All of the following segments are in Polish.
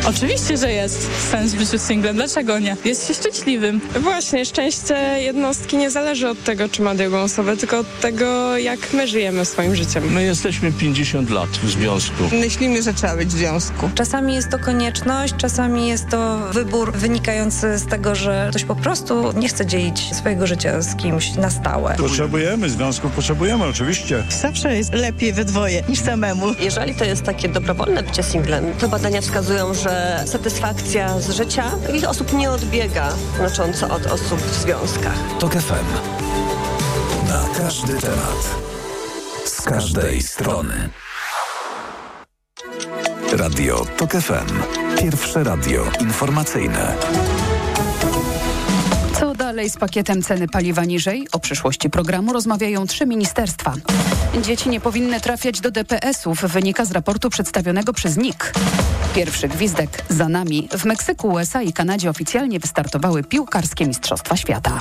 Oczywiście, że jest sens w życiu singlem. Dlaczego nie? Jest się szczęśliwym. Właśnie, szczęście jednostki nie zależy od tego, czy ma drugą osobę, tylko od tego, jak my żyjemy swoim życiem. My jesteśmy 50 lat w związku. Myślimy, że trzeba być w związku. Czasami jest to konieczność, czasami jest to wybór wynikający z tego, że ktoś po prostu nie chce dzielić swojego życia z kimś na stałe. Potrzebujemy związków, potrzebujemy oczywiście. Zawsze jest lepiej we dwoje niż samemu. Jeżeli to jest takie dobrowolne bycie singlem, to badania wskazują, że satysfakcja z życia takich osób nie odbiega znacząco od osób w związkach. TOK FM. Na każdy temat. Z każdej strony. Radio TOK FM. Pierwsze radio informacyjne. Co dalej z pakietem ceny paliwa niżej? O przyszłości programu rozmawiają 3 ministerstwa. Dzieci nie powinny trafiać do DPS-ów, wynika z raportu przedstawionego przez NIK. Pierwszy gwizdek za nami. W Meksyku, USA i Kanadzie oficjalnie wystartowały piłkarskie Mistrzostwa Świata.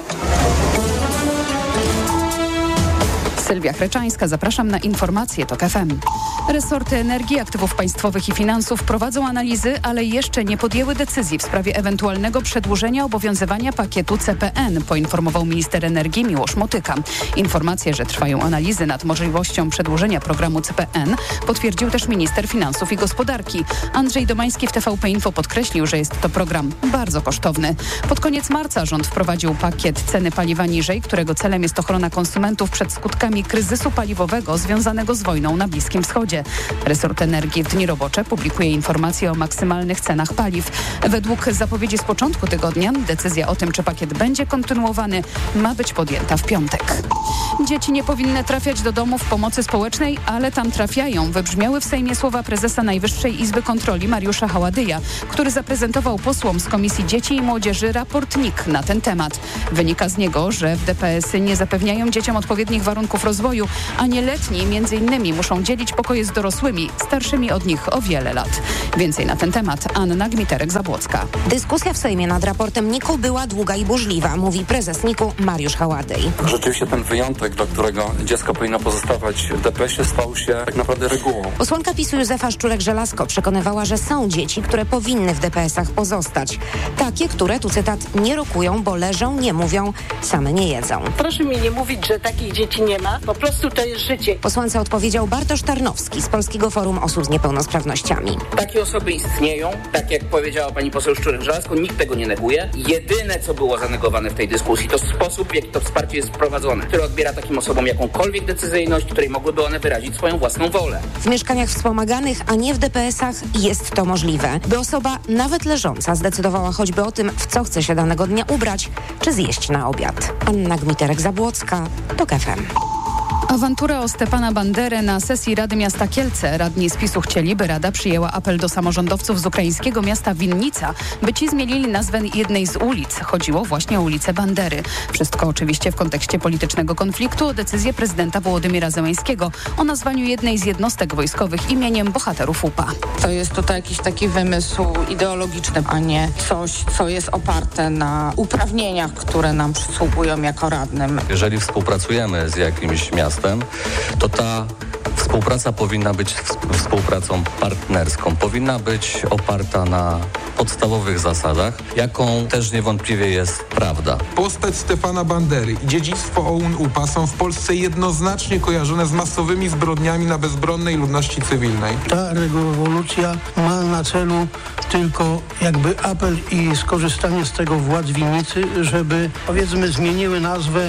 Sylwia Chreczańska, zapraszam na informacje TOK FM. Resorty Energii, Aktywów Państwowych i Finansów prowadzą analizy, ale jeszcze nie podjęły decyzji w sprawie ewentualnego przedłużenia obowiązywania pakietu CPN, poinformował minister energii Miłosz Motyka. Informację, że trwają analizy nad możliwością przedłużenia programu CPN, potwierdził też minister finansów i gospodarki. Andrzej Domański w TVP Info podkreślił, że jest to program bardzo kosztowny. Pod koniec marca rząd wprowadził pakiet ceny paliwa niżej, którego celem jest ochrona konsumentów przed skutkami kryzysu paliwowego związanego z wojną na Bliskim Wschodzie. Resort Energii w dni robocze publikuje informacje o maksymalnych cenach paliw. Według zapowiedzi z początku tygodnia decyzja o tym, czy pakiet będzie kontynuowany, ma być podjęta w piątek. Dzieci nie powinny trafiać do domów pomocy społecznej, ale tam trafiają. Wybrzmiały w Sejmie słowa prezesa Najwyższej Izby Kontroli Mariusza Haładyja, który zaprezentował posłom z Komisji Dzieci i Młodzieży raport NIK na ten temat. Wynika z niego, że w DPS-y nie zapewniają dzieciom odpowiednich warunków rozwoju, a nieletni m.in. muszą dzielić pokoje z dorosłymi, starszymi od nich o wiele lat. Więcej na ten temat Anna Gmiterek-Zabłocka. Dyskusja w Sejmie nad raportem NIK-u była długa i burzliwa, mówi prezes NIK-u Mariusz Haładyj. Rzeczywiście ten wyjątek, dla którego dziecko powinno pozostawać w DPS-ie, stał się tak naprawdę regułą. Posłanka PiS-u Józefa Szczurek-Żelazko przekonywała, że są dzieci, które powinny w DPS-ach pozostać. Takie, które, tu cytat, nie rokują, bo leżą, nie mówią, same nie jedzą. Proszę mi nie mówić, że takich dzieci nie ma. Po prostu to jest życie. Posłance odpowiedział Bartosz Tarnowski z Polskiego Forum Osób z Niepełnosprawnościami. Takie osoby istnieją, tak jak powiedziała pani poseł Szczurek-Żelazko, nikt tego nie neguje. Jedyne, co było zanegowane w tej dyskusji, to sposób, w jaki to wsparcie jest wprowadzone, które odbiera takim osobom jakąkolwiek decyzyjność, której mogłyby one wyrazić swoją własną wolę. W mieszkaniach wspomaganych, a nie w DPS-ach jest to możliwe, by osoba nawet leżąca zdecydowała choćby o tym, w co chce się danego dnia ubrać, czy zjeść na obiad. Anna Gmiterek-Zabłocka, TOK FM. Awantura o Stepana Banderę na sesji Rady Miasta Kielce. Radni z PiS-u chcieli, by Rada przyjęła apel do samorządowców z ukraińskiego miasta Winnica, by ci zmienili nazwę jednej z ulic. Chodziło właśnie o ulicę Bandery. Wszystko oczywiście w kontekście politycznego konfliktu o decyzję prezydenta Wołodymyra Zełenskiego o nazwaniu jednej z jednostek wojskowych imieniem bohaterów UPA. To jest tutaj jakiś taki wymysł ideologiczny, a nie coś, co jest oparte na uprawnieniach, które nam przysługują jako radnym. Jeżeli współpracujemy z jakimś miastem, to ta współpraca powinna być współpracą partnerską, powinna być oparta na podstawowych zasadach, jaką też niewątpliwie jest prawda. Postać Stefana Bandery i dziedzictwo OUN-UPA są w Polsce jednoznacznie kojarzone z masowymi zbrodniami na bezbronnej ludności cywilnej. Ta rewolucja ma na celu tylko jakby apel i skorzystanie z tego władz Winnicy, żeby powiedzmy zmieniły nazwę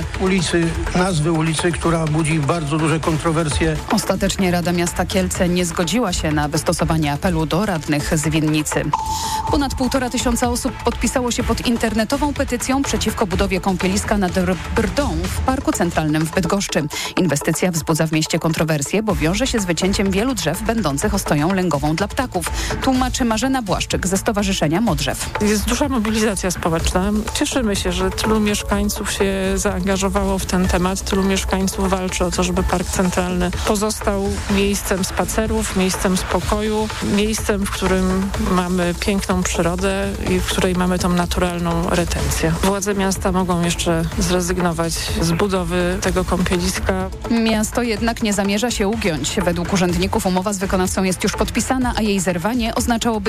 ulicy, która budzi bardzo duże kontrowersje. Ostatecznie Rada Miasta Kielce nie zgodziła się na wystosowanie apelu do radnych z Winnicy. Ponad 1500 osób podpisało się pod internetową petycją przeciwko budowie kąpieliska nad Brdą w Parku Centralnym w Bydgoszczy. Inwestycja wzbudza w mieście kontrowersje, bo wiąże się z wycięciem wielu drzew będących ostoją lęgową dla ptaków. Tłumaczy Marzena Błaszczyk ze Stowarzyszenia Modrzew. Jest duża mobilizacja społeczna. Cieszymy się, że tylu mieszkańców się zaangażowało w ten temat. Tylu mieszkańców walczy o to, żeby Park Centralny pozostał miejscem spacerów, miejscem spokoju, miejscem, w którym mamy piękną przyrodę i w której mamy tą naturalną retencję. Władze miasta mogą jeszcze zrezygnować z budowy tego kąpieliska. Miasto jednak nie zamierza się ugiąć. Według urzędników umowa z wykonawcą jest już podpisana, a jej zerwanie oznaczałoby kilka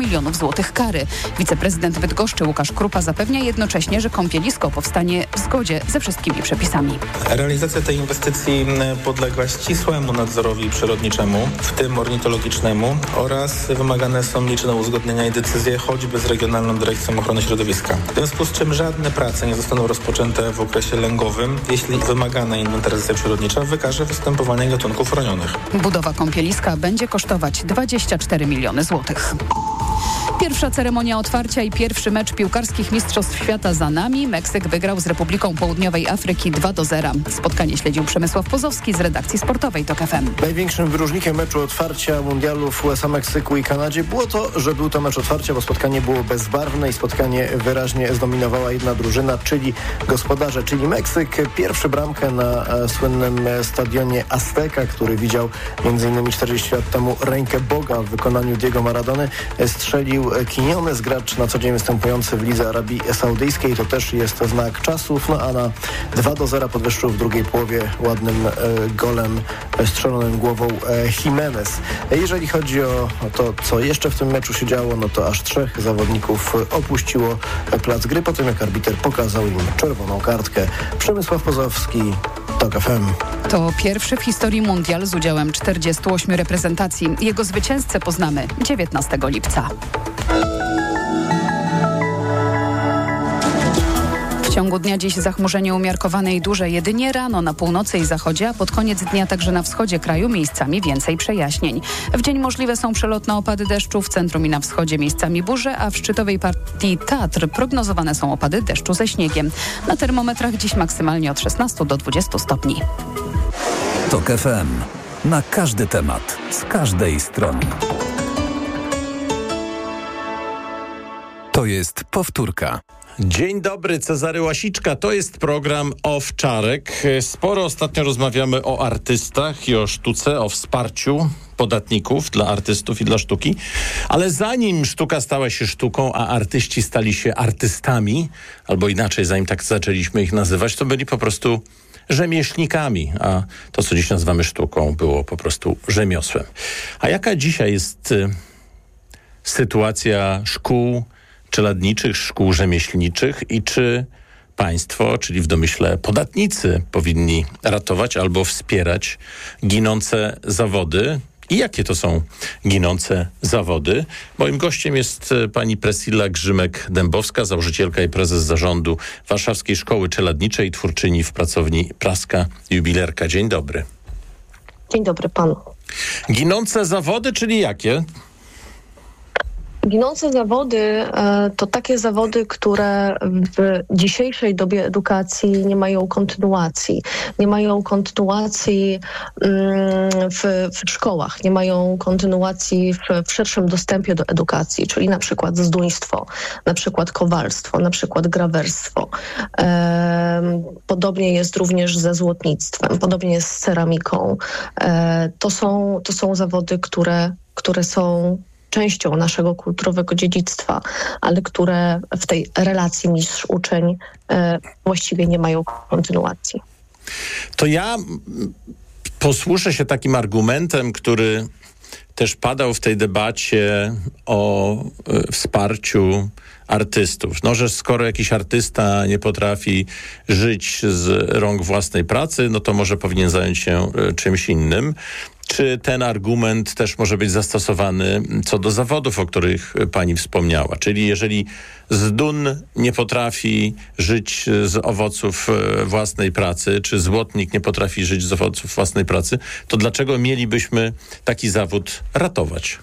milionów złotych kary. Wiceprezydent Bydgoszczy Łukasz Krupa zapewnia jednocześnie, że kąpielisko powstanie w zgodzie ze wszystkimi przepisami. Realizacja tej inwestycji podlega ścisłemu nadzorowi przyrodniczemu, w tym ornitologicznemu, oraz wymagane są liczne uzgodnienia i decyzje, choćby z Regionalną Dyrekcją Ochrony Środowiska. W związku z czym żadne prace nie zostaną rozpoczęte w okresie lęgowym, jeśli wymagana inwentaryzacja przyrodnicza wykaże występowanie gatunków chronionych. Budowa kąpieliska będzie kosztować 24 miliony złotych. Pierwsza ceremonia otwarcia i pierwszy mecz piłkarskich Mistrzostw Świata za nami. Meksyk wygrał z Republiką Południowej Afryki 2-0. Spotkanie śledził Przemysław Pozowski z redakcji sportowej TOK FM. Największym wyróżnikiem meczu otwarcia mundialu w USA, Meksyku i Kanadzie było to, że był to mecz otwarcia, bo spotkanie było bezbarwne i spotkanie wyraźnie zdominowała jedna drużyna, czyli gospodarze, czyli Meksyk. Pierwszy bramkę na słynnym stadionie Azteca, który widział m.in. 40 lat temu rękę Boga w wykonaniu Diego Maradony, strzelił Quiñones, gracz na co dzień występujący w lidze Arabii Saudyjskiej. To też jest znak czasów. A na 2-0 podwyższył w drugiej połowie ładnym golem strzelonym głową Jimenez. Jeżeli chodzi o to, co jeszcze w tym meczu się działo, no to aż 3 zawodników opuściło plac gry po tym, jak arbiter pokazał im czerwoną kartkę. Przemysław Pozowski, TOK FM. To pierwszy w historii mundial z udziałem 48 reprezentacji. Jego zwycięzcę poznamy 19 lipca. W ciągu dnia dziś zachmurzenie umiarkowane i duże jedynie rano na północy i zachodzie, a pod koniec dnia także na wschodzie kraju miejscami więcej przejaśnień. W dzień możliwe są przelotne opady deszczu, w centrum i na wschodzie miejscami burze, a w szczytowej partii Tatr prognozowane są opady deszczu ze śniegiem. Na termometrach dziś maksymalnie od 16 do 20 stopni. TOK FM. Na każdy temat, z każdej strony. To jest powtórka. Dzień dobry, Cezary Łasiczka. To jest program Owczarek. Sporo ostatnio rozmawiamy o artystach i o sztuce, o wsparciu podatników dla artystów i dla sztuki. Ale zanim sztuka stała się sztuką, a artyści stali się artystami, albo inaczej, zanim tak zaczęliśmy ich nazywać, to byli po prostu rzemieślnikami, a to, co dziś nazywamy sztuką, było po prostu rzemiosłem. A jaka dzisiaj jest sytuacja szkół czeladniczych, szkół rzemieślniczych i czy państwo, czyli w domyśle podatnicy, powinni ratować albo wspierać ginące zawody? I jakie to są ginące zawody? Moim gościem jest pani Priscilla Grzymek-Dębowska, założycielka i prezes zarządu Warszawskiej Szkoły Czeladniczej, twórczyni w pracowni Praska Jubilerka. Dzień dobry. Dzień dobry panu. Ginące zawody, czyli jakie? Ginące zawody to takie zawody, które w dzisiejszej dobie edukacji nie mają kontynuacji. Nie mają kontynuacji w szkołach, nie mają kontynuacji w szerszym dostępie do edukacji, czyli na przykład zduństwo, na przykład kowalstwo, na przykład grawerstwo. Podobnie jest również ze złotnictwem, podobnie jest z ceramiką. To są zawody, które są częścią naszego kulturowego dziedzictwa, ale które w tej relacji mistrz-uczeń właściwie nie mają kontynuacji. To ja posłużę się takim argumentem, który też padał w tej debacie o wsparciu artystów. No, że skoro jakiś artysta nie potrafi żyć z rąk własnej pracy, no to może powinien zająć się czymś innym. Czy ten argument też może być zastosowany co do zawodów, o których pani wspomniała? Czyli jeżeli zdun nie potrafi żyć z owoców własnej pracy, czy złotnik nie potrafi żyć z owoców własnej pracy, to dlaczego mielibyśmy taki zawód ratować?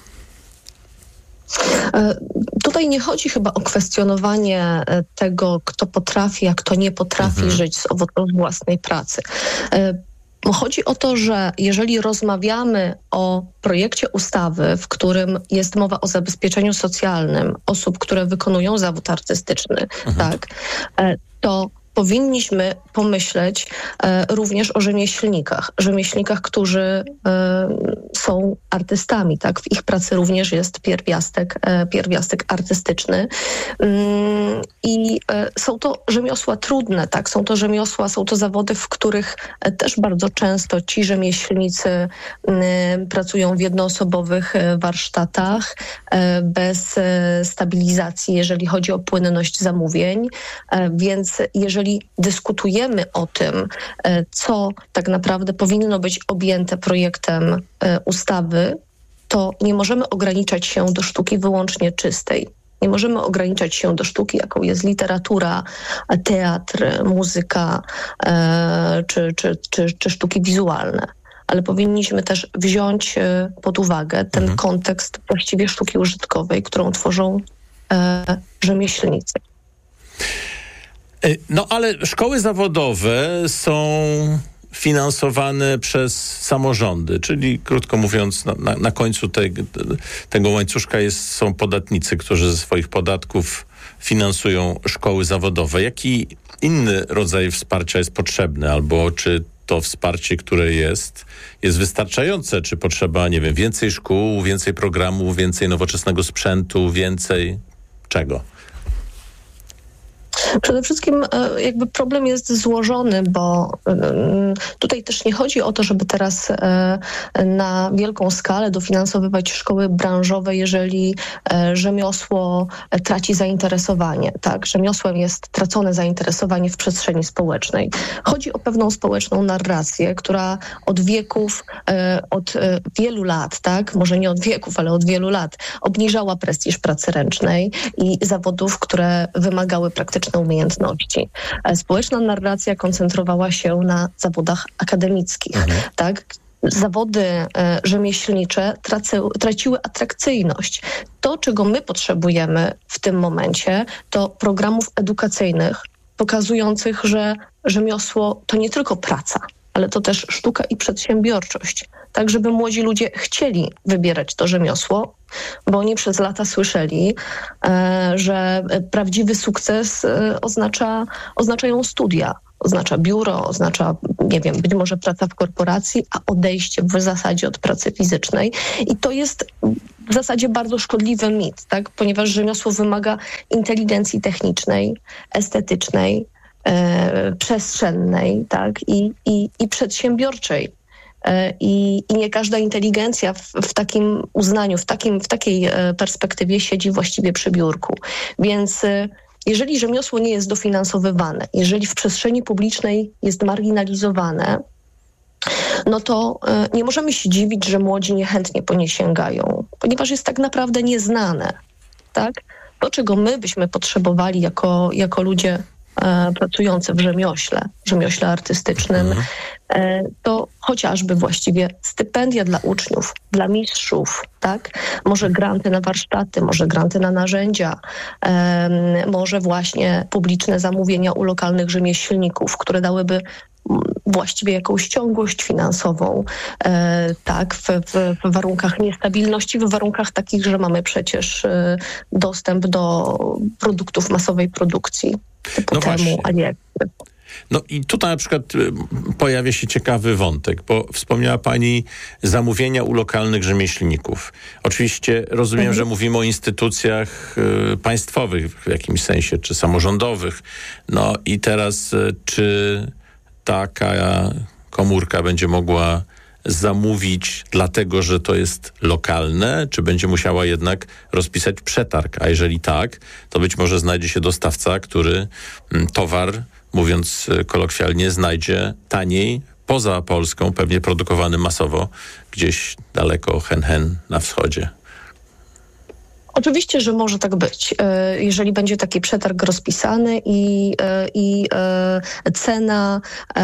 Tutaj nie chodzi chyba o kwestionowanie tego, kto potrafi, a kto nie potrafi żyć z owoców własnej pracy. Chodzi o to, że jeżeli rozmawiamy o projekcie ustawy, w którym jest mowa o zabezpieczeniu socjalnym osób, które wykonują zawód artystyczny, tak, to powinniśmy pomyśleć również o rzemieślnikach, którzy są artystami, tak? W ich pracy również jest pierwiastek artystyczny. I są to rzemiosła trudne, tak? Są to zawody, w których też bardzo często ci rzemieślnicy pracują w jednoosobowych warsztatach, bez stabilizacji, jeżeli chodzi o płynność zamówień, więc jeżeli dyskutujemy o tym, co tak naprawdę powinno być objęte projektem ustawy, to nie możemy ograniczać się do sztuki wyłącznie czystej. Nie możemy ograniczać się do sztuki, jaką jest literatura, teatr, muzyka czy sztuki wizualne. Ale powinniśmy też wziąć pod uwagę ten kontekst właściwie sztuki użytkowej, którą tworzą rzemieślnicy. No ale szkoły zawodowe są finansowane przez samorządy, czyli krótko mówiąc na końcu tego łańcuszka są podatnicy, którzy ze swoich podatków finansują szkoły zawodowe. Jaki inny rodzaj wsparcia jest potrzebny, albo czy to wsparcie, które jest wystarczające, czy potrzeba, nie wiem, więcej szkół, więcej programów, więcej nowoczesnego sprzętu, więcej czego? Przede wszystkim jakby problem jest złożony, bo tutaj też nie chodzi o to, żeby teraz na wielką skalę dofinansowywać szkoły branżowe, jeżeli rzemiosło traci zainteresowanie. Tak? Rzemiosłem jest tracone zainteresowanie w przestrzeni społecznej. Chodzi o pewną społeczną narrację, która od wieków, od wielu lat, tak? Może nie od wieków, ale od wielu lat obniżała prestiż pracy ręcznej i zawodów, które wymagały praktycznej umiejętności. Społeczna narracja koncentrowała się na zawodach akademickich. Tak? Zawody rzemieślnicze traciły atrakcyjność. To, czego my potrzebujemy w tym momencie, to programów edukacyjnych pokazujących, że rzemiosło to nie tylko praca, ale to też sztuka i przedsiębiorczość. Tak, żeby młodzi ludzie chcieli wybierać to rzemiosło, bo oni przez lata słyszeli, że prawdziwy sukces oznaczają studia, oznacza biuro, oznacza, nie wiem, być może praca w korporacji, a odejście w zasadzie od pracy fizycznej. I to jest w zasadzie bardzo szkodliwy mit, tak? Ponieważ rzemiosło wymaga inteligencji technicznej, estetycznej, przestrzennej, tak? I przedsiębiorczej. I nie każda inteligencja w takim uznaniu, w takiej perspektywie siedzi właściwie przy biurku. Więc jeżeli rzemiosło nie jest dofinansowywane, jeżeli w przestrzeni publicznej jest marginalizowane, no to nie możemy się dziwić, że młodzi niechętnie po nie sięgają, ponieważ jest tak naprawdę nieznane. Tak? To, czego my byśmy potrzebowali jako ludzie pracujący w rzemiośle artystycznym, to chociażby właściwie stypendia dla uczniów, dla mistrzów, tak? Może granty na warsztaty, może granty na narzędzia, może właśnie publiczne zamówienia u lokalnych rzemieślników, które dałyby właściwie jakąś ciągłość finansową, tak, w warunkach niestabilności, w warunkach takich, że mamy przecież dostęp do produktów masowej produkcji. Typu temu, a nie. No i tutaj na przykład pojawia się ciekawy wątek, bo wspomniała Pani zamówienia u lokalnych rzemieślników. Oczywiście rozumiem, że mówimy o instytucjach państwowych w jakimś sensie, czy samorządowych. No i teraz czy taka komórka będzie mogła zamówić dlatego, że to jest lokalne, czy będzie musiała jednak rozpisać przetarg? A jeżeli tak, to być może znajdzie się dostawca, który towar, mówiąc kolokwialnie, znajdzie taniej poza Polską, pewnie produkowany masowo gdzieś daleko, hen na wschodzie. Oczywiście, że może tak być. Jeżeli będzie taki przetarg rozpisany i cena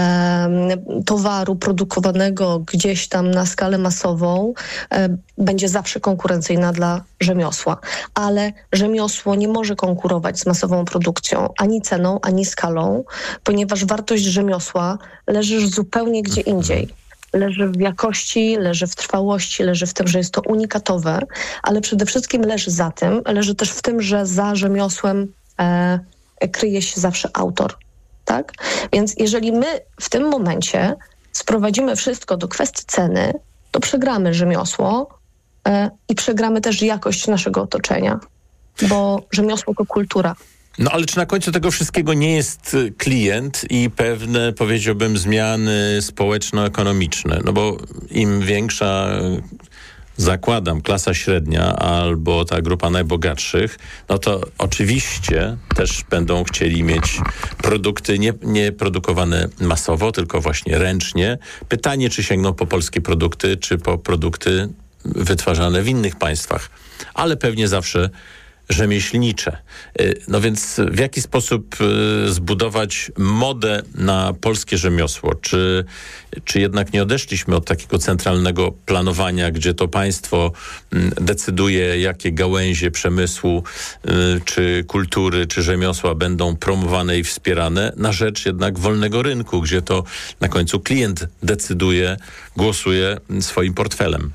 towaru produkowanego gdzieś tam na skalę masową będzie zawsze konkurencyjna dla rzemiosła. Ale rzemiosło nie może konkurować z masową produkcją ani ceną, ani skalą, ponieważ wartość rzemiosła leży zupełnie gdzie indziej. Leży w jakości, leży w trwałości, leży w tym, że jest to unikatowe, ale przede wszystkim leży też w tym, że za rzemiosłem kryje się zawsze autor. tak? Więc jeżeli my w tym momencie sprowadzimy wszystko do kwestii ceny, to przegramy rzemiosło i przegramy też jakość naszego otoczenia, bo rzemiosło to kultura. No ale czy na końcu tego wszystkiego nie jest klient i pewne, powiedziałbym, zmiany społeczno-ekonomiczne? No bo im większa, zakładam, klasa średnia albo ta grupa najbogatszych, no to oczywiście też będą chcieli mieć produkty nie produkowane masowo, tylko właśnie ręcznie. Pytanie, czy sięgną po polskie produkty, czy po produkty wytwarzane w innych państwach, ale pewnie zawsze rzemieślnicze. No więc w jaki sposób zbudować modę na polskie rzemiosło? Czy jednak nie odeszliśmy od takiego centralnego planowania, gdzie to państwo decyduje, jakie gałęzie przemysłu, czy kultury, czy rzemiosła będą promowane i wspierane, na rzecz jednak wolnego rynku, gdzie to na końcu klient decyduje, głosuje swoim portfelem?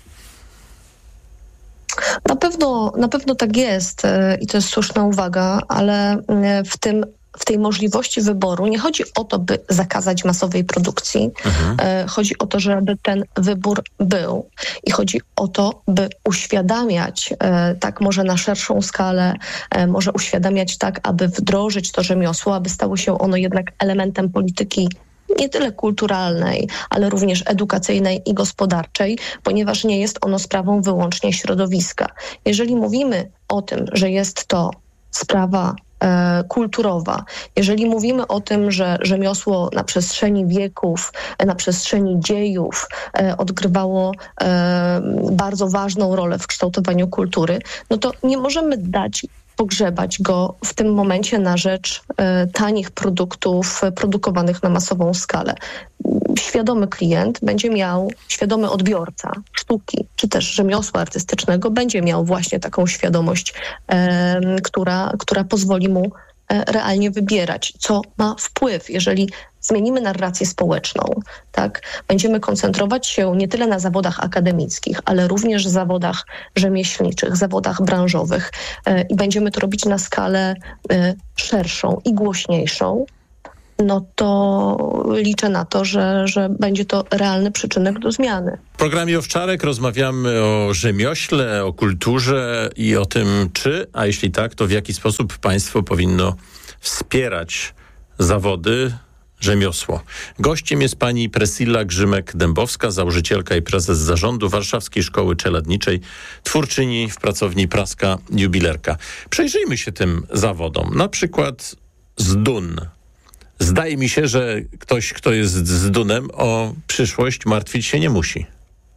Na pewno tak jest i to jest słuszna uwaga, ale w tej możliwości wyboru nie chodzi o to, by zakazać masowej produkcji. Chodzi o to, żeby ten wybór był i chodzi o to, by uświadamiać tak może na szerszą skalę, może uświadamiać tak, aby wdrożyć to rzemiosło, aby stało się ono jednak elementem polityki nie tyle kulturalnej, ale również edukacyjnej i gospodarczej, ponieważ nie jest ono sprawą wyłącznie środowiska. Jeżeli mówimy o tym, że jest to sprawa kulturowa, jeżeli mówimy o tym, że rzemiosło na przestrzeni wieków, na przestrzeni dziejów odgrywało bardzo ważną rolę w kształtowaniu kultury, no to nie możemy pogrzebać go w tym momencie na rzecz tanich produktów produkowanych na masową skalę. Świadomy klient będzie miał, świadomy odbiorca sztuki, czy też rzemiosła artystycznego będzie miał właśnie taką świadomość, która pozwoli mu realnie wybierać, co ma wpływ, jeżeli zmienimy narrację społeczną, tak? Będziemy koncentrować się nie tyle na zawodach akademickich, ale również zawodach rzemieślniczych, zawodach branżowych i będziemy to robić na skalę szerszą i głośniejszą, no to liczę na to, że będzie to realny przyczynek do zmiany. W programie Owczarek rozmawiamy o rzemiośle, o kulturze i o tym, czy, a jeśli tak, to w jaki sposób państwo powinno wspierać zawody, rzemiosło. Gościem jest pani Priscilla Grzymek-Dębowska, założycielka i prezes zarządu Warszawskiej Szkoły Czeladniczej, twórczyni w pracowni Praska Jubilerka. Przejrzyjmy się tym zawodom. Na przykład z dun. Zdaje mi się, że ktoś, kto jest z dunem, o przyszłość martwić się nie musi.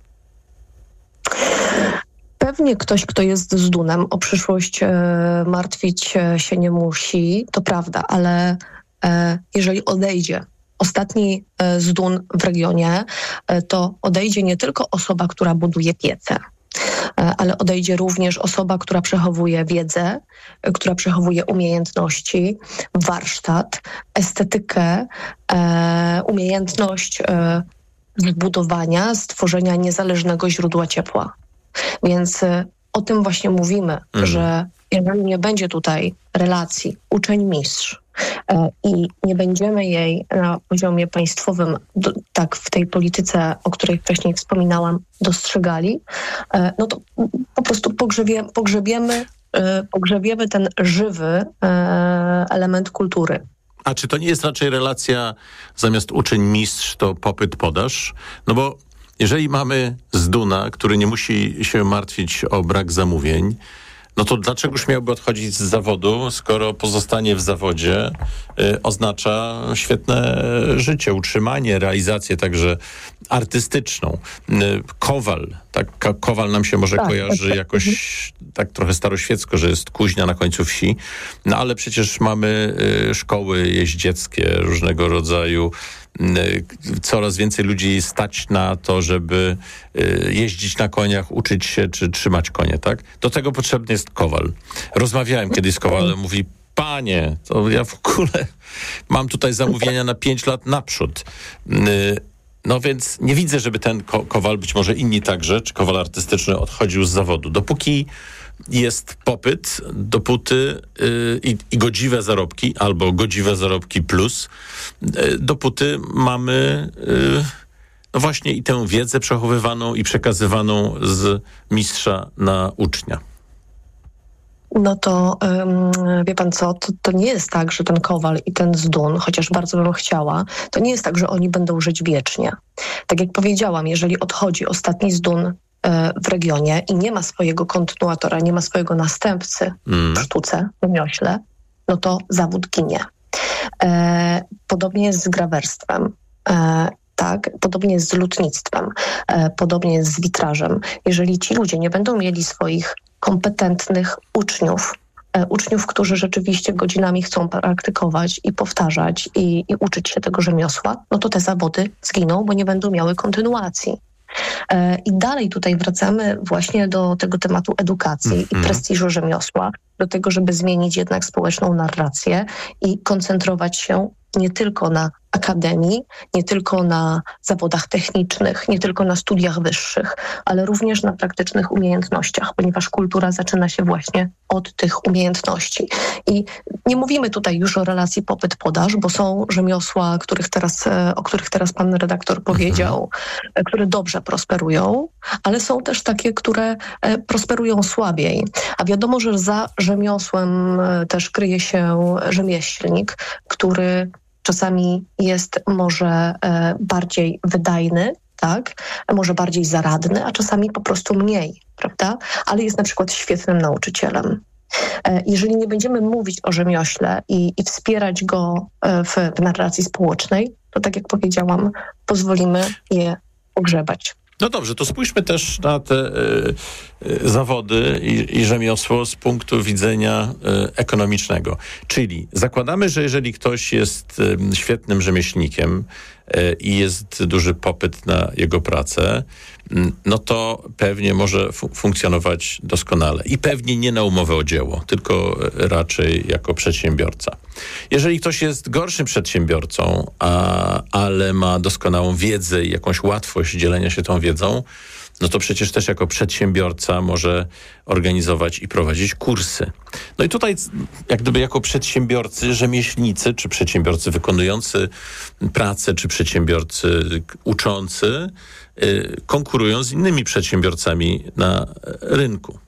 Pewnie ktoś, kto jest z dunem, o przyszłość martwić się nie musi, to prawda, ale jeżeli odejdzie ostatni z dun w regionie, to odejdzie nie tylko osoba, która buduje piece, ale odejdzie również osoba, która przechowuje wiedzę, która przechowuje umiejętności, warsztat, estetykę, umiejętność zbudowania, stworzenia niezależnego źródła ciepła. Więc o tym właśnie mówimy, że jeżeli nie będzie tutaj relacji uczeń-mistrz i nie będziemy jej na poziomie państwowym, tak w tej polityce, o której wcześniej wspominałam, dostrzegali, no to po prostu pogrzebiemy ten żywy element kultury. A czy to nie jest raczej relacja zamiast uczeń-mistrz, to popyt-podaż? No bo jeżeli mamy z duna, który nie musi się martwić o brak zamówień, no to dlaczegoż miałby odchodzić z zawodu, skoro pozostanie w zawodzie oznacza świetne życie, utrzymanie, realizację także artystyczną. Kowal, tak, kowal nam się może kojarzy jakoś tak trochę staroświecko, że jest kuźnia na końcu wsi, no ale przecież mamy szkoły jeździeckie różnego rodzaju. Coraz więcej ludzi stać na to, żeby jeździć na koniach, uczyć się czy trzymać konie, tak? Do tego potrzebny jest kowal. Rozmawiałem kiedyś z kowalem, mówi: panie, to ja w ogóle mam tutaj zamówienia na 5 lat naprzód. No więc nie widzę, żeby ten kowal, być może inni także, czy kowal artystyczny odchodził z zawodu. Dopóki jest popyt, dopóty i godziwe zarobki, albo godziwe zarobki plus, dopóty mamy no właśnie i tę wiedzę przechowywaną i przekazywaną z mistrza na ucznia. No to wie pan co, to nie jest tak, że ten Kowal i ten Zdun, chociaż bardzo bym chciała, to nie jest tak, że oni będą żyć wiecznie. Tak jak powiedziałam, jeżeli odchodzi ostatni Zdun w regionie i nie ma swojego kontynuatora, nie ma swojego następcy w sztuce, w rzemiośle, no to zawód ginie. Podobnie jest z grawerstwem. Tak, podobnie jest z lutnictwem, podobnie jest z witrażem. Jeżeli ci ludzie nie będą mieli swoich kompetentnych uczniów, którzy rzeczywiście godzinami chcą praktykować i powtarzać i uczyć się tego rzemiosła, no to te zawody zginą, bo nie będą miały kontynuacji. I dalej tutaj wracamy właśnie do tego tematu edukacji i prestiżu rzemiosła, do tego, żeby zmienić jednak społeczną narrację i koncentrować się nie tylko na akademii, nie tylko na zawodach technicznych, nie tylko na studiach wyższych, ale również na praktycznych umiejętnościach, ponieważ kultura zaczyna się właśnie od tych umiejętności. I nie mówimy tutaj już o relacji popyt-podaż, bo są rzemiosła, o których teraz pan redaktor powiedział, które dobrze prosperują, ale są też takie, które prosperują słabiej. A wiadomo, że za rzemiosłem też kryje się rzemieślnik, który czasami jest może bardziej wydajny, tak? Może bardziej zaradny, a czasami po prostu mniej, prawda? Ale jest na przykład świetnym nauczycielem. Jeżeli nie będziemy mówić o rzemiośle i wspierać go w narracji społecznej, to tak jak powiedziałam, pozwolimy je pogrzebać. No dobrze, to spójrzmy też na te zawody i rzemiosło z punktu widzenia ekonomicznego. Czyli zakładamy, że jeżeli ktoś jest świetnym rzemieślnikiem i jest duży popyt na jego pracę, no to pewnie może funkcjonować doskonale. I pewnie nie na umowę o dzieło, tylko raczej jako przedsiębiorca. Jeżeli ktoś jest gorszym przedsiębiorcą, ale ma doskonałą wiedzę i jakąś łatwość dzielenia się tą wiedzą, no to przecież też jako przedsiębiorca może organizować i prowadzić kursy. No i tutaj jak gdyby jako przedsiębiorcy, rzemieślnicy, czy przedsiębiorcy wykonujący pracę, czy przedsiębiorcy uczący, konkurują z innymi przedsiębiorcami na rynku.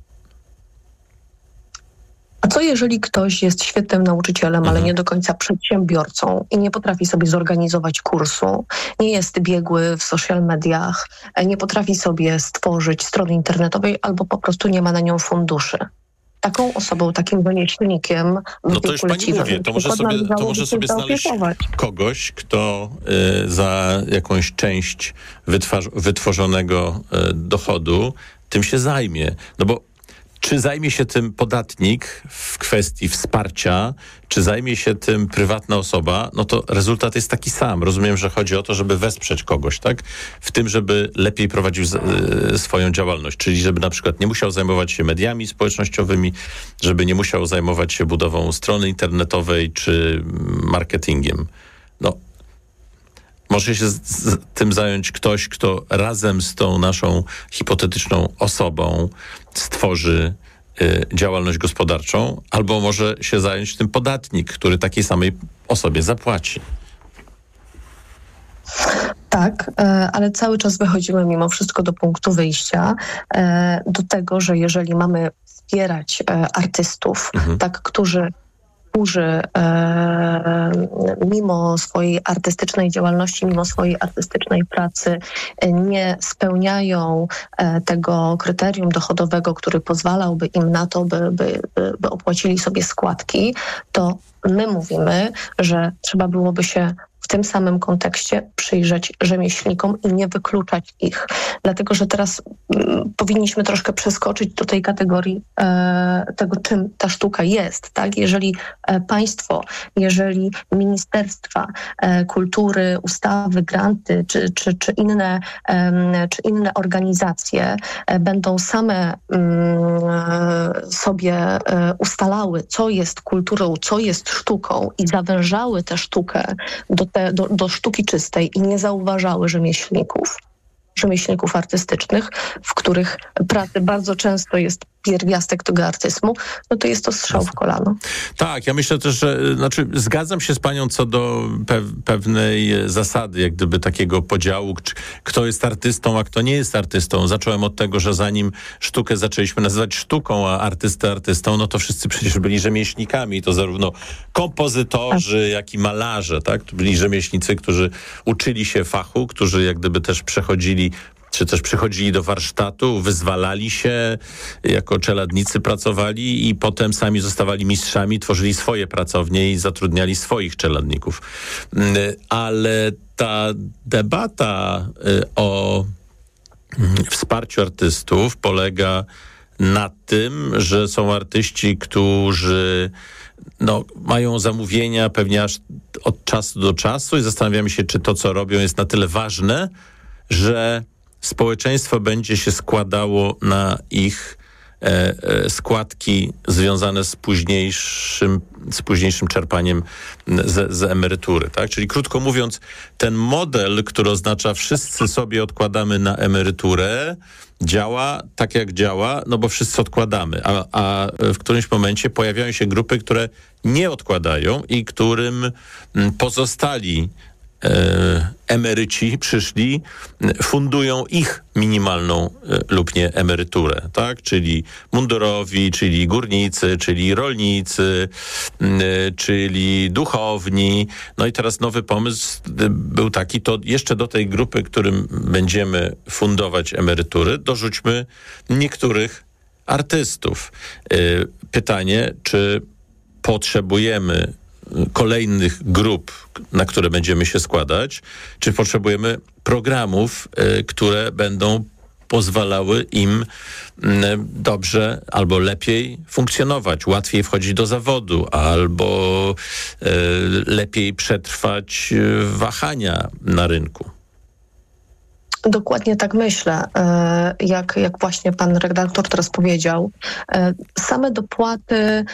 A co jeżeli ktoś jest świetnym nauczycielem, ale nie do końca przedsiębiorcą i nie potrafi sobie zorganizować kursu, nie jest biegły w social mediach, nie potrafi sobie stworzyć strony internetowej albo po prostu nie ma na nią funduszy? Taką osobą, takim rzemieślnikiem no to już pani mówię, to może sobie znaleźć kogoś, kto za jakąś część wytworzonego dochodu tym się zajmie. No bo czy zajmie się tym podatnik w kwestii wsparcia, czy zajmie się tym prywatna osoba, no to rezultat jest taki sam. Rozumiem, że chodzi o to, żeby wesprzeć kogoś, tak? W tym, żeby lepiej prowadził swoją działalność. Czyli żeby na przykład nie musiał zajmować się mediami społecznościowymi, żeby nie musiał zajmować się budową strony internetowej czy marketingiem. No, może się tym zająć ktoś, kto razem z tą naszą hipotetyczną osobą stworzy działalność gospodarczą, albo może się zająć tym podatnik, który takiej samej osobie zapłaci. Tak, ale cały czas wychodzimy mimo wszystko do punktu wyjścia, do tego, że jeżeli mamy wspierać artystów, tak, którzy mimo swojej artystycznej działalności, mimo swojej artystycznej pracy nie spełniają tego kryterium dochodowego, który pozwalałby im na to, by opłacili sobie składki, to my mówimy, że trzeba byłoby się w tym samym kontekście przyjrzeć rzemieślnikom i nie wykluczać ich. Dlatego, że teraz powinniśmy troszkę przeskoczyć do tej kategorii tego, czym ta sztuka jest. Tak? Jeżeli państwo, jeżeli ministerstwa kultury, ustawy, granty czy inne organizacje będą same sobie ustalały, co jest kulturą, co jest sztuką i zawężały tę sztukę do sztuki czystej i nie zauważały rzemieślników artystycznych, w których pracy bardzo często jest pierwiastek tego artyzmu, no to jest to strzał w kolano. Tak, ja myślę też, że zgadzam się z panią co do pewnej zasady, jak gdyby takiego podziału, kto jest artystą, a kto nie jest artystą. Zacząłem od tego, że zanim sztukę zaczęliśmy nazywać sztuką, a artystę artystą, no to wszyscy przecież byli rzemieślnikami. To zarówno kompozytorzy, jak i malarze, tak? To byli rzemieślnicy, którzy uczyli się fachu, którzy jak gdyby też przechodzili czy też przychodzili do warsztatu, wyzwalali się, jako czeladnicy pracowali i potem sami zostawali mistrzami, tworzyli swoje pracownie i zatrudniali swoich czeladników. Ale ta debata o wsparciu artystów polega na tym, że są artyści, którzy mają zamówienia pewnie aż od czasu do czasu i zastanawiamy się, czy to, co robią, jest na tyle ważne, że społeczeństwo będzie się składało na ich składki związane z późniejszym czerpaniem z emerytury. Tak? Czyli krótko mówiąc, ten model, który oznacza wszyscy sobie odkładamy na emeryturę, działa tak jak działa, no bo wszyscy odkładamy, a w którymś momencie pojawiają się grupy, które nie odkładają i którym pozostali emeryci przyszli, fundują ich minimalną lub nie emeryturę, tak? Czyli mundurowi, czyli górnicy, czyli rolnicy, czyli duchowni. No i teraz nowy pomysł był taki, to jeszcze do tej grupy, którym będziemy fundować emerytury, dorzućmy niektórych artystów. Pytanie, czy potrzebujemy kolejnych grup, na które będziemy się składać, czy potrzebujemy programów, które będą pozwalały im dobrze albo lepiej funkcjonować, łatwiej wchodzić do zawodu, albo lepiej przetrwać wahania na rynku. Dokładnie tak myślę, jak właśnie pan redaktor teraz powiedział. Same dopłaty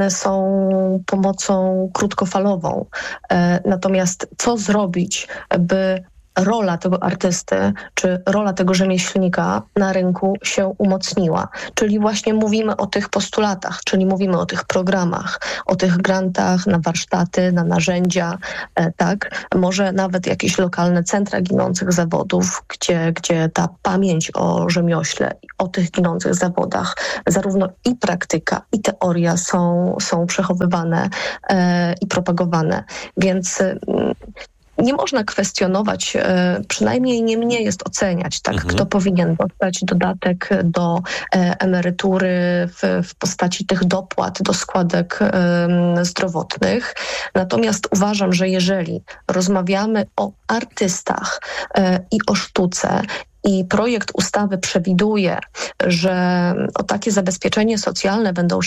są pomocą krótkofalową. Natomiast co zrobić, by rola tego artysty, czy rola tego rzemieślnika na rynku się umocniła. Czyli właśnie mówimy o tych postulatach, czyli mówimy o tych programach, o tych grantach na warsztaty, na narzędzia, tak? Może nawet jakieś lokalne centra ginących zawodów, gdzie ta pamięć o rzemiośle, o tych ginących zawodach, zarówno i praktyka, i teoria są przechowywane i propagowane. Więc nie można kwestionować, przynajmniej nie mnie jest oceniać, tak, kto powinien dostać dodatek do emerytury w postaci tych dopłat do składek zdrowotnych. Natomiast uważam, że jeżeli rozmawiamy o artystach i o sztuce, i projekt ustawy przewiduje, że o takie zabezpieczenie socjalne będą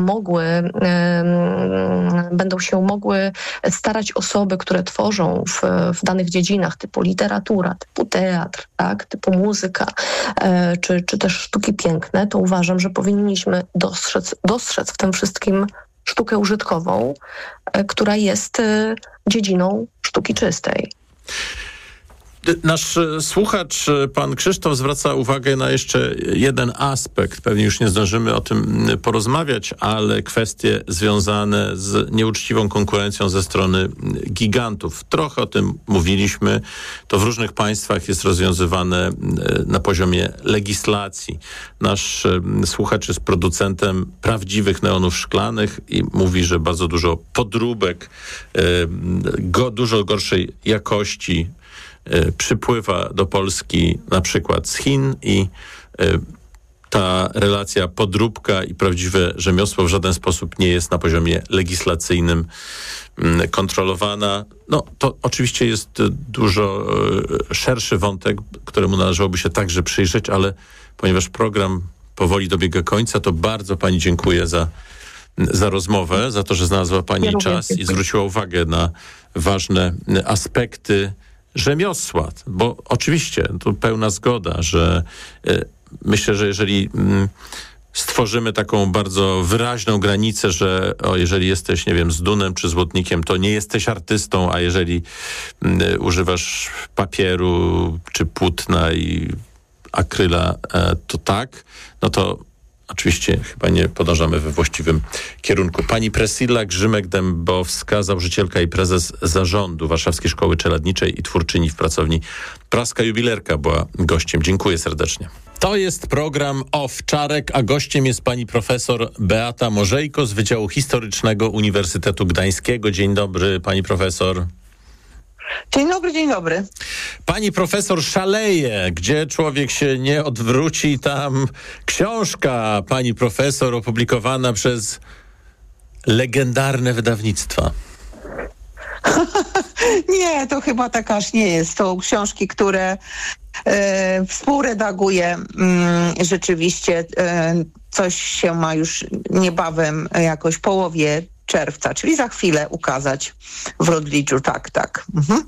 się mogły starać osoby, które tworzą w danych dziedzinach typu literatura, typu teatr, tak, typu muzyka, czy też sztuki piękne, to uważam, że powinniśmy dostrzec w tym wszystkim sztukę użytkową, która jest dziedziną sztuki czystej. Nasz słuchacz, pan Krzysztof, zwraca uwagę na jeszcze jeden aspekt. Pewnie już nie zdążymy o tym porozmawiać, ale kwestie związane z nieuczciwą konkurencją ze strony gigantów. Trochę o tym mówiliśmy. To w różnych państwach jest rozwiązywane na poziomie legislacji. Nasz słuchacz jest producentem prawdziwych neonów szklanych i mówi, że bardzo dużo podróbek, dużo gorszej jakości przypływa do Polski na przykład z Chin i ta relacja podróbka i prawdziwe rzemiosło w żaden sposób nie jest na poziomie legislacyjnym kontrolowana. No to oczywiście jest dużo szerszy wątek, któremu należałoby się także przyjrzeć, ale ponieważ program powoli dobiega końca, to bardzo pani dziękuję za rozmowę, za to, że znalazła pani czas i zwróciła uwagę na ważne aspekty rzemiosła, bo oczywiście tu pełna zgoda, że myślę, że jeżeli stworzymy taką bardzo wyraźną granicę, że jeżeli jesteś, nie wiem, zdunem czy złotnikiem, to nie jesteś artystą, a jeżeli używasz papieru czy płótna i akryla, to tak, no to oczywiście chyba nie podążamy we właściwym kierunku. Pani Priscilla Grzymek-Dębowska, założycielka i prezes zarządu Warszawskiej Szkoły Czeladniczej i twórczyni w pracowni Praska Jubilerka była gościem. Dziękuję serdecznie. To jest program Owczarek, a gościem jest pani profesor Beata Morzejko z Wydziału Historycznego Uniwersytetu Gdańskiego. Dzień dobry, pani profesor. Dzień dobry, dzień dobry. Pani profesor szaleje, gdzie człowiek się nie odwróci, tam książka pani profesor opublikowana przez legendarne wydawnictwa. Nie, to chyba tak aż nie jest. To książki, które współredaguję. Rzeczywiście coś się ma już niebawem jakoś w połowie czerwca, czyli za chwilę ukazać w Rodliczu. Tak. Mhm.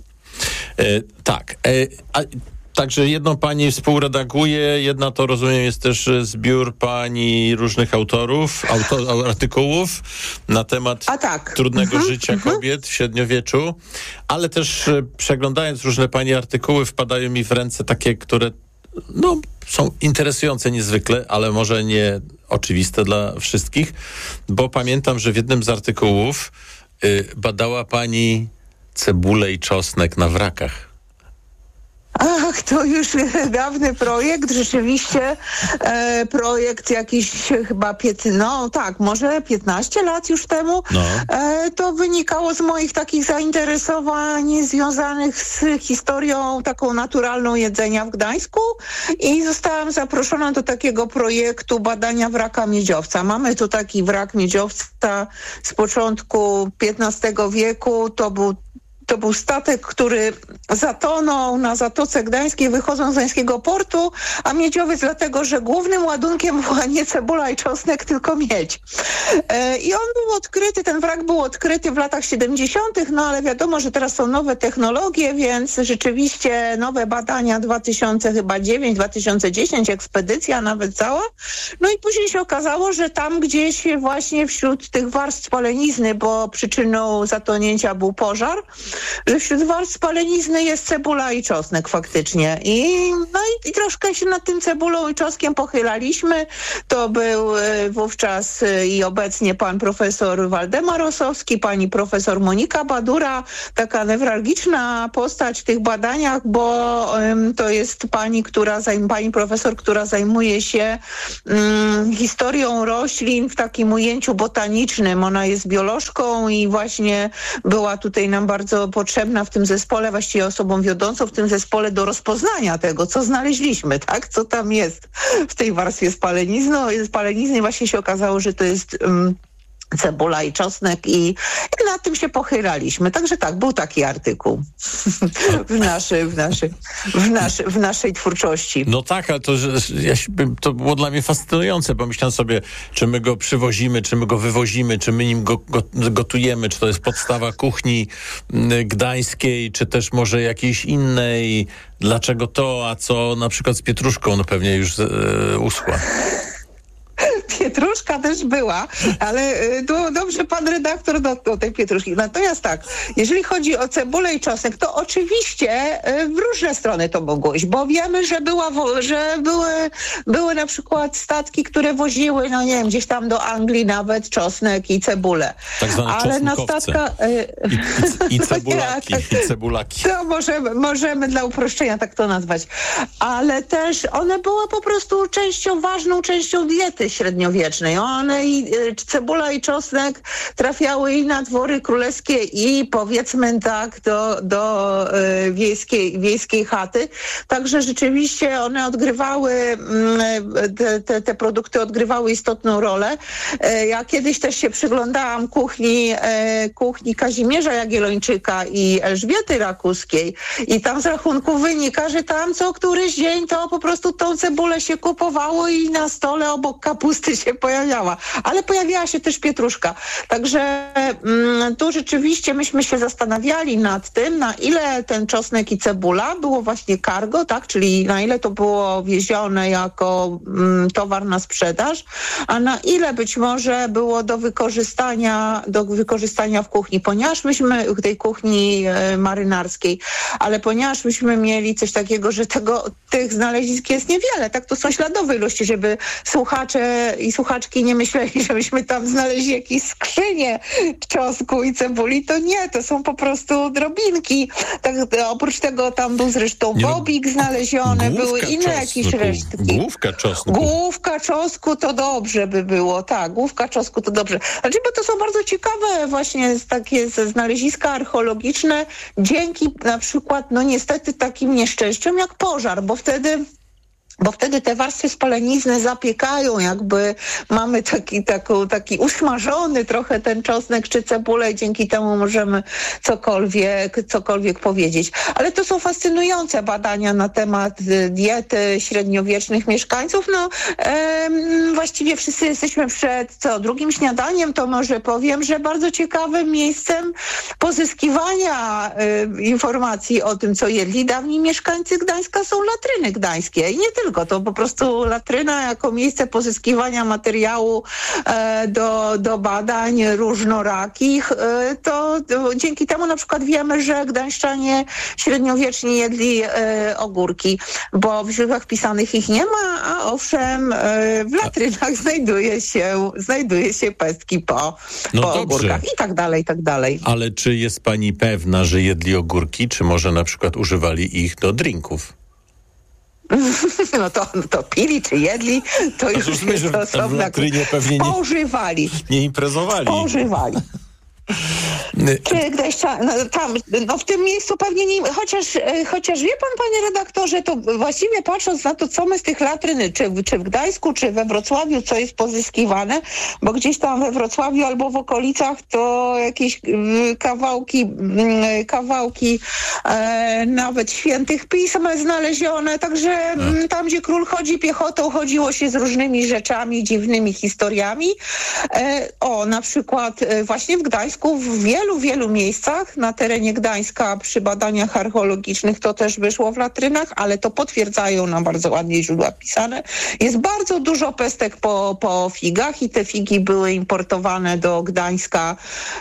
Także jedną pani współredaguje, jedna to rozumiem jest też zbiór pani różnych artykułów na temat trudnego życia kobiet w średniowieczu, ale też przeglądając różne pani artykuły wpadają mi w ręce takie, które są interesujące niezwykle, ale może nie oczywiste dla wszystkich, bo pamiętam, że w jednym z artykułów badała pani cebulę i czosnek na wrakach. Ach, to już dawny projekt, rzeczywiście projekt jakiś chyba może 15 lat już temu. To wynikało z moich takich zainteresowań związanych z historią taką naturalną jedzenia w Gdańsku i zostałam zaproszona do takiego projektu badania wraka miedziowca. Mamy tu taki wrak miedziowca z początku XV wieku, to był statek, który zatonął na Zatoce Gdańskiej, wychodząc z gdańskiego portu, a miedziowiec dlatego, że głównym ładunkiem była nie cebula i czosnek, tylko miedź. I on był odkryty, ten wrak był odkryty w latach 70., ale wiadomo, że teraz są nowe technologie, więc rzeczywiście nowe badania 2010, ekspedycja nawet cała. No i później się okazało, że tam gdzieś właśnie wśród tych warstw spalenizny, bo przyczyną zatonięcia był pożar, że wśród warstw spalenizny jest cebula i czosnek faktycznie. I troszkę się nad tym cebulą i czosnkiem pochylaliśmy. To był wówczas i obecnie pan profesor Waldemar Rosowski, pani profesor Monika Badura, taka newralgiczna postać w tych badaniach, bo to jest pani profesor, która zajmuje się historią roślin w takim ujęciu botanicznym. Ona jest biolożką i właśnie była tutaj nam bardzo potrzebna w tym zespole, właściwie osobą wiodącą w tym zespole do rozpoznania tego, co znaleźliśmy, tak? Co tam jest w tej warstwie spalenizny. Właśnie się okazało, że to jest cebula i czosnek i nad tym się pochylaliśmy. Także tak, był taki artykuł w naszej twórczości. No tak, ale to było dla mnie fascynujące, bo myślałem sobie, czy my go przywozimy, czy my go wywozimy, czy my nim go gotujemy, czy to jest podstawa kuchni gdańskiej, czy też może jakiejś innej. Dlaczego to, a co na przykład z pietruszką? No pewnie już uschła. Pietruszka też była, ale dobrze pan redaktor dotknął tej pietruszki. Natomiast tak, jeżeli chodzi o cebulę i czosnek, to oczywiście w różne strony to mogło iść, bo wiemy, że były na przykład statki, które woziły, gdzieś tam do Anglii nawet czosnek i cebulę. Tak zwane ale na statkach i cebulaki. To możemy dla uproszczenia tak to nazwać. Ale też one były po prostu ważną częścią diety średniowiecznej. Cebula i czosnek trafiały i na dwory królewskie i powiedzmy tak do wiejskiej chaty. Także rzeczywiście one odgrywały, te produkty odgrywały istotną rolę. Ja kiedyś też się przyglądałam kuchni Kazimierza Jagiellończyka i Elżbiety Rakuskiej i tam z rachunków wynika, że tam co któryś dzień to po prostu tą cebulę się kupowało i na stole obok kapusty się pojawiała. Ale pojawiała się też pietruszka. Także tu rzeczywiście myśmy się zastanawiali nad tym, na ile ten czosnek i cebula było właśnie cargo, tak? Czyli na ile to było wiezione jako towar na sprzedaż, a na ile być może było do wykorzystania w kuchni. Ponieważ myśmy w tej kuchni marynarskiej, ale ponieważ myśmy mieli coś takiego, że tych znalezisk jest niewiele, tak? To są śladowe ilości, żeby słuchacze i słuchaczki nie myśleli, że myśmy tam znaleźli jakieś skrzynie czosnku i cebuli, to nie, to są po prostu drobinki. Tak, oprócz tego tam był zresztą bobik znaleziony, były inne jakieś resztki. Główka czosnku. Główka czosnku to dobrze by było, tak, główka czosnku to dobrze. Znaczy, bo to są bardzo ciekawe właśnie takie znaleziska archeologiczne, dzięki na przykład, no niestety takim nieszczęściom jak pożar, bo wtedy te warstwy spalenizny zapiekają, jakby mamy taki usmażony trochę ten czosnek czy cebulę i dzięki temu możemy cokolwiek powiedzieć. Ale to są fascynujące badania na temat diety średniowiecznych mieszkańców. No, właściwie wszyscy jesteśmy przed drugim śniadaniem, to może powiem, że bardzo ciekawym miejscem pozyskiwania informacji o tym, co jedli dawni mieszkańcy Gdańska, są latryny gdańskie i nie tylko. To po prostu latryna jako miejsce pozyskiwania materiału do badań różnorakich. To dzięki temu na przykład wiemy, że gdańszczanie średniowieczni jedli ogórki, bo w źródłach pisanych ich nie ma, a owszem w latrynach znajduje się pestki po ogórkach i tak dalej, i tak dalej. Ale czy jest pani pewna, że jedli ogórki, czy może na przykład używali ich do drinków? No to pili czy jedli, to już jest osobna. Spożywali. Nie imprezowali. Spożywali. Czy tam, w tym miejscu pewnie nie, chociaż wie pan, panie redaktorze, to właściwie patrząc na to, co my z tych latryn, czy w Gdańsku, czy we Wrocławiu, co jest pozyskiwane, bo gdzieś tam we Wrocławiu albo w okolicach to jakieś kawałki nawet świętych pism znalezione, także tam, gdzie król chodzi piechotą, chodziło się z różnymi rzeczami, dziwnymi historiami. Na przykład właśnie w Gdańsku, w wielu miejscach na terenie Gdańska przy badaniach archeologicznych to też wyszło w latrynach, ale to potwierdzają nam bardzo ładnie źródła pisane. Jest bardzo dużo pestek po figach i te figi były importowane do Gdańska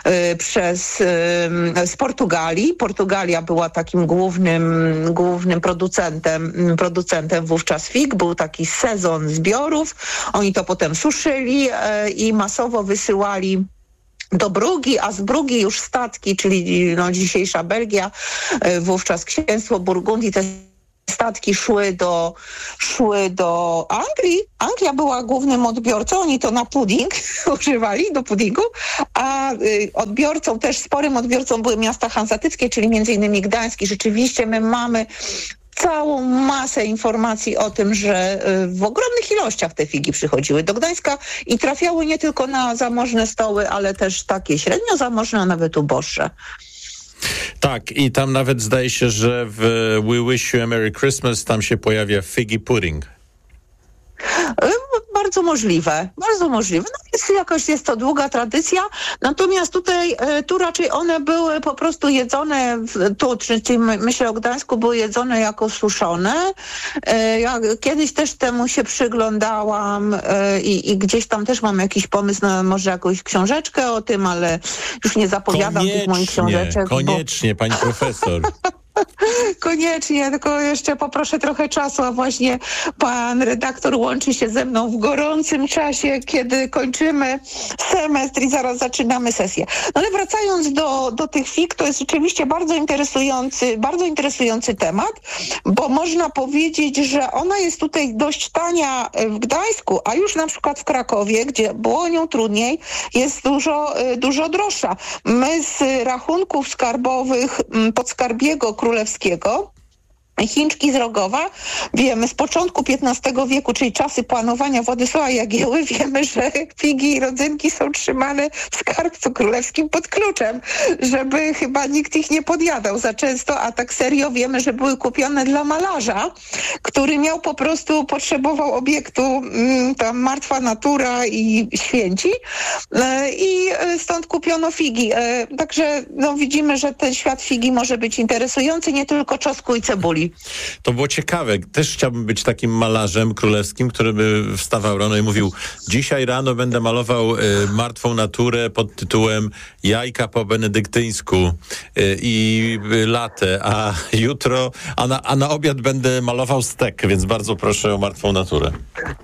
z Portugalii. Portugalia była takim głównym producentem wówczas fig. Był taki sezon zbiorów. Oni to potem suszyli i masowo wysyłali do Brugi, a z Brugi już statki, czyli dzisiejsza Belgia, wówczas księstwo Burgundii, te statki szły do Anglii. Anglia była głównym odbiorcą, oni to na pudding używali, do puddingu, a sporym odbiorcą były miasta hanzatyckie, czyli między innymi Gdańsk. I rzeczywiście my mamy całą masę informacji o tym, że w ogromnych ilościach te figi przychodziły do Gdańska i trafiały nie tylko na zamożne stoły, ale też takie średnio zamożne, a nawet uboższe. Tak, i tam nawet zdaje się, że w We Wish You a Merry Christmas tam się pojawia figgy pudding. Bardzo możliwe. Jest to długa tradycja, natomiast tu raczej one były po prostu jedzone, czyli myślę o Gdańsku, były jedzone jako suszone. Ja kiedyś też temu się przyglądałam i gdzieś tam też mam jakiś pomysł na może jakąś książeczkę o tym, ale już nie zapowiadam tych moich książeczek. Koniecznie, pani profesor. Koniecznie, tylko jeszcze poproszę trochę czasu, a właśnie pan redaktor łączy się ze mną w gorącym czasie, kiedy kończymy semestr i zaraz zaczynamy sesję. No ale wracając do tych fig, to jest rzeczywiście bardzo interesujący temat, bo można powiedzieć, że ona jest tutaj dość tania w Gdańsku, a już na przykład w Krakowie, gdzie było nią trudniej, jest dużo droższa. My z rachunków skarbowych Podskarbiego Królewskiego, Chińczki z Rogowa, wiemy z początku XV wieku, czyli czasy panowania Władysława Jagieły, wiemy, że figi i rodzynki są trzymane w skarbcu królewskim pod kluczem, żeby chyba nikt ich nie podjadał za często, a tak serio wiemy, że były kupione dla malarza, który potrzebował obiektu tam martwa natura i święci i stąd kupiono figi. Także widzimy, że ten świat figi może być interesujący, nie tylko czosnku i cebuli. To było ciekawe. Też chciałbym być takim malarzem królewskim, który by wstawał rano i mówił: dzisiaj rano będę malował martwą naturę pod tytułem Jajka po benedyktyńsku i latte, a jutro, a na obiad będę malował stek, więc bardzo proszę o martwą naturę.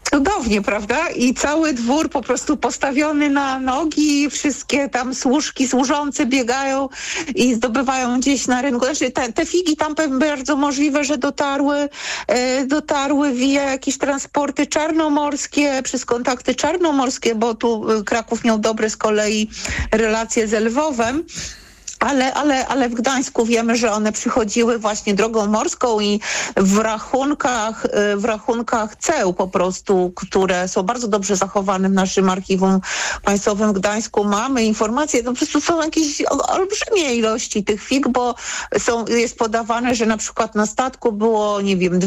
Cudownie, prawda? I cały dwór po prostu postawiony na nogi, wszystkie tam służki służące biegają i zdobywają gdzieś na rynku. Znaczy, te figi tam bardzo możliwe, że dotarły via jakieś transporty czarnomorskie, przez kontakty czarnomorskie, bo tu Kraków miał dobre z kolei relacje z Lwowem. Ale w Gdańsku wiemy, że one przychodziły właśnie drogą morską i w rachunkach ceł po prostu, które są bardzo dobrze zachowane w naszym archiwum państwowym w Gdańsku, mamy informacje, to po prostu są jakieś olbrzymie ilości tych fig, bo jest podawane, że na przykład na statku było, nie wiem,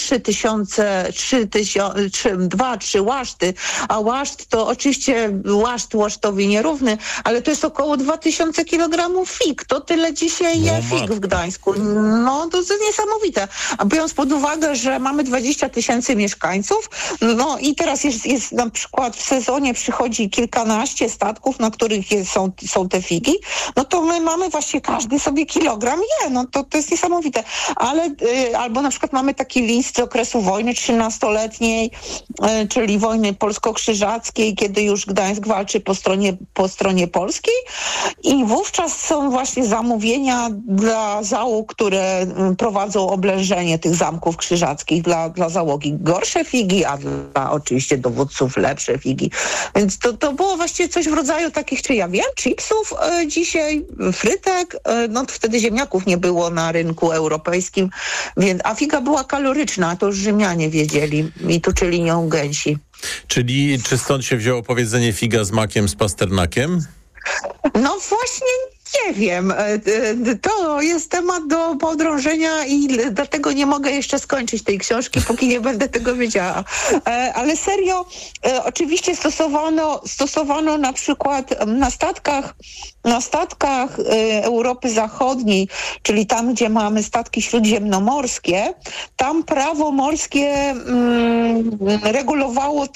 2-3 łaszty, a łaszt to oczywiście łasztowi nierówny, ale to jest około 2000 kilogramów fig. To tyle dzisiaj je fig w Gdańsku. No to jest niesamowite. A biorąc pod uwagę, że mamy 20 000 mieszkańców, no i teraz jest na przykład w sezonie przychodzi kilkanaście statków, na których są te figi, no to my mamy właśnie każdy sobie kilogram no to jest niesamowite. Ale albo na przykład mamy taki list z okresu wojny 13-letniej, czyli wojny polsko-krzyżackiej, kiedy już Gdańsk walczy po stronie polskiej i wówczas są właśnie zamówienia dla załóg, które prowadzą oblężenie tych zamków krzyżackich, dla załogi gorsze figi, a dla oczywiście dowódców lepsze figi. Więc to było właściwie coś w rodzaju takich, czy ja wiem, chipsów dzisiaj, frytek, no wtedy ziemniaków nie było na rynku europejskim, a figa była kaloryczna, to już Rzymianie wiedzieli i tuczyli nią gęsi. Czyli czy stąd się wzięło powiedzenie figa z makiem z pasternakiem? No właśnie nie wiem. To jest temat do podrążenia i dlatego nie mogę jeszcze skończyć tej książki, póki nie będę tego wiedziała. Ale serio, oczywiście stosowano na przykład na statkach Europy Zachodniej, czyli tam, gdzie mamy statki śródziemnomorskie, tam prawo morskie regulowało,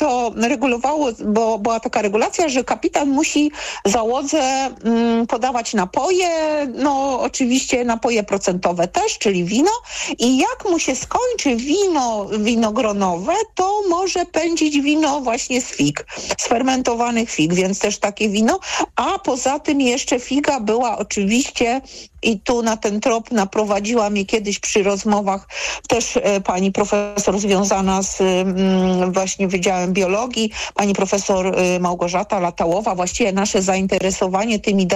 bo była taka regulacja, że kapitan musi załodze podawać napoje, no oczywiście napoje procentowe też, czyli wino i jak mu się skończy wino gronowe, to może pędzić wino właśnie z fig, z fermentowanych fig, więc też takie wino, a poza tym jeszcze figa była oczywiście i tu na ten trop naprowadziła mnie kiedyś przy rozmowach też pani profesor związana z właśnie Wydziałem Biologii, pani profesor Małgorzata Latałowa, właściwie nasze zainteresowanie tymi